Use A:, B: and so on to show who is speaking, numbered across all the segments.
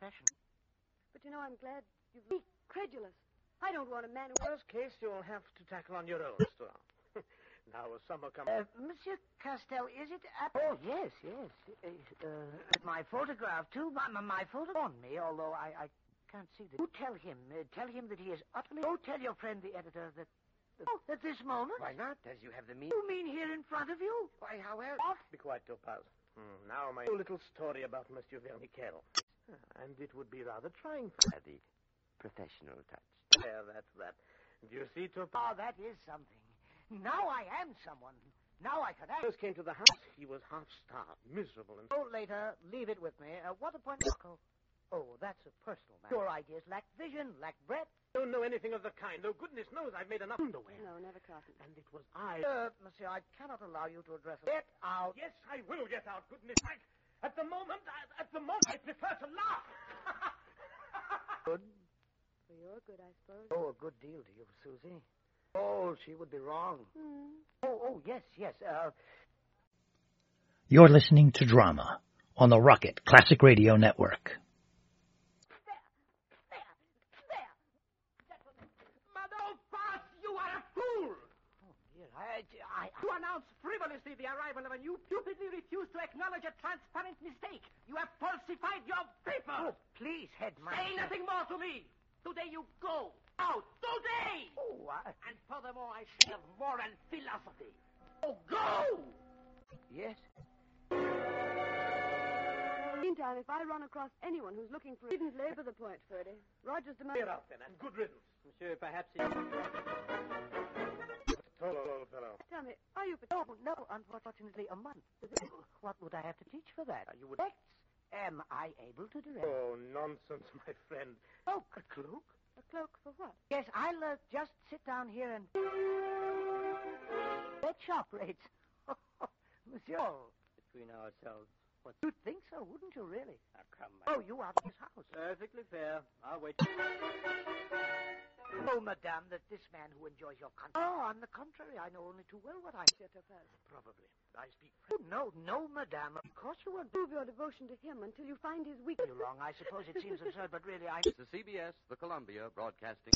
A: profession.
B: But I'm glad you've been credulous. I don't want a man who...
C: Worst case, you'll have to tackle on your own, Mr. Now, as summer comes...
A: Monsieur Castel, is it... Oh, yes. My photograph, too. My photo on me, although I can't see the... You tell him that he is utterly... Oh, tell your friend, the editor, that... Oh, at this moment?
C: Why not, as you have the means?
A: You mean here in front of you?
C: Why, however... Be quiet, Topaz. Now, my little story about Monsieur Verniquel. And it would be rather trying for...
D: The professional touch.
C: There, that's that. Do you see, Topaz?
A: Oh, that is something. Now I am someone. Now I can act.
C: First came to the house. He was half-starved, miserable, and...
A: Oh, later. Leave it with me. What appointment? Oh, that's a personal matter. Your ideas lack vision, lack breadth.
C: Don't know anything of the kind. Oh, goodness knows I've made enough underwear.
B: No, never, Carson.
C: And it was I...
A: Monsieur, I cannot allow you to address it. Get out.
C: Yes, I will get out, goodness sake. At the moment, I prefer to laugh.
A: Good.
B: For your good, I suppose.
A: Oh, a good deal to you, Susie. Oh, she would be wrong. Oh, yes.
E: You're listening to Drama on the Rocket Classic Radio Network.
A: There. Madame Foss, you are a fool! Oh, dear, You announce frivolously the arrival of a new... Stupidly refuse to acknowledge a transparent mistake. You have falsified your papers. Oh, please, Headmaster. Say nothing more to me. Today you go. Out. Today! Oh, And furthermore, I shall have moral philosophy. Oh, go! Yes?
B: Meantime, if I run across anyone who's looking for... Didn't labor the point, Ferdy. Roger's demand...
C: Clear out, then, and good riddance.
D: Monsieur, perhaps
C: Tall old fellow.
B: Tell me, are you...
A: No, unfortunately, a month. What would I have to teach for that?
C: You would...
A: Am I able to direct?
C: Oh, nonsense, my friend.
A: Oh, a cloak?
B: A cloak for what?
A: Yes, I'll just sit down here and... Bet shop rates. Monsieur.
D: between ourselves. What?
A: You'd think so, wouldn't you, really?
D: Now, come,
A: Oh, you out of his house.
D: Perfectly fair. I'll wait.
A: Oh, madame, that this man who enjoys your country... Oh, on the contrary, I know only too well what I...
C: Probably. I speak French.
A: Oh, no, madame. Of course you won't.
B: Prove your devotion to him until you find his weakness.
A: You're wrong. I suppose it seems absurd, but really, I...
F: The CBS, the Columbia Broadcasting.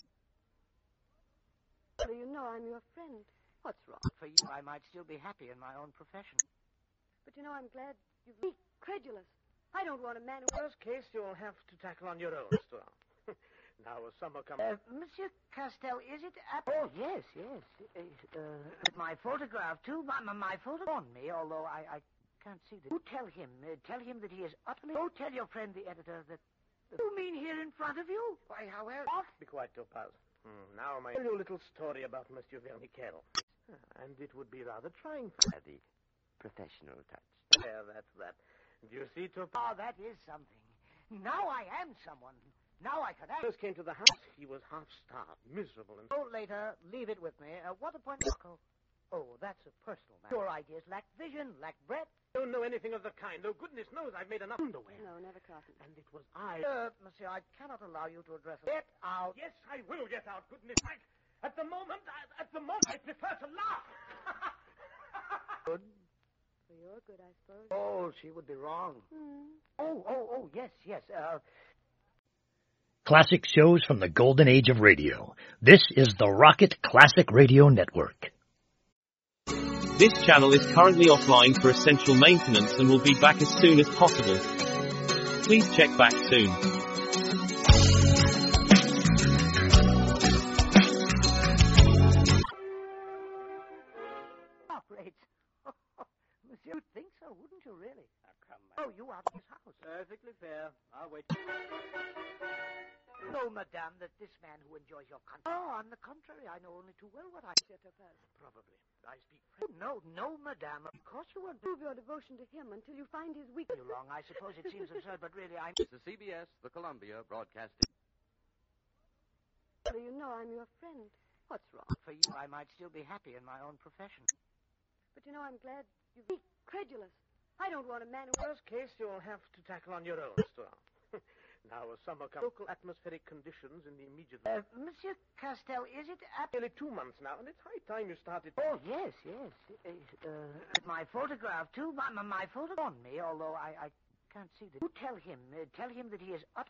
B: So you know I'm your friend. What's wrong?
A: For you, I might still be happy in my own profession.
B: But I'm glad you've been credulous. I don't want a man who...
C: Worst case, you'll have to tackle on your own, Mr. Now, as summer comes...
A: Monsieur Castel, is it... Oh, yes. My photograph, too. My photo on me, although I can't see the... You tell him that he is utterly... Oh, tell your friend, the editor, that... You mean here in front of you?
C: Why, however... Be quiet, Topaz. Now, my little story about Monsieur Verniquel. And it would be rather trying for...
D: The professional touch.
C: There, that's that. Do you see, Topaz?
A: Oh, that is something. Now I am someone. Now I can act.
C: First came to the house. He was half-starved, miserable, and...
A: Oh, later. Leave it with me. What appointment? Oh, that's a personal matter. Your ideas lack vision, lack breadth.
C: Don't know anything of the kind. Oh, goodness knows I've made enough underwear.
B: No, never, Carson.
C: And it was I...
A: Monsieur, I cannot allow you to address it. Get out.
C: Yes, I will get out, goodness sake. At the moment, I prefer to laugh.
A: Good.
B: For your good, I suppose.
A: Oh, she would be wrong. Oh, yes.
E: Classic shows from the golden age of radio. This is the Rocket Classic Radio Network.
G: This channel is currently offline for essential maintenance and will be back as soon as possible. Please check back soon.
A: Monsieur, you'd think so, wouldn't you, really?
D: Now, come,
A: Oh, you out of his house.
D: Perfectly fair. I'll wait.
A: No, madame, that this man who enjoys your country... Oh, on the contrary, I know only too well what I...
C: Probably. I speak French.
A: Oh, no, madame. Of course you won't.
B: Prove your devotion to him until you find his weakness.
A: You're wrong. I suppose it seems absurd, but really, I'm...
F: The CBS, the Columbia Broadcasting.
B: So you know I'm your friend. What's wrong?
A: For you, I might still be happy in my own profession.
B: But I'm glad you've been credulous. I don't want a man who...
C: Worst case, you'll have to tackle on your own, Mr. Now, as summer comes... Local atmospheric conditions in the immediate...
A: Monsieur Castel, is it...
C: Nearly 2 months now, and it's high time you started...
A: Oh, yes. My photograph, too. My photo on me, although I can't see the... You tell him that he is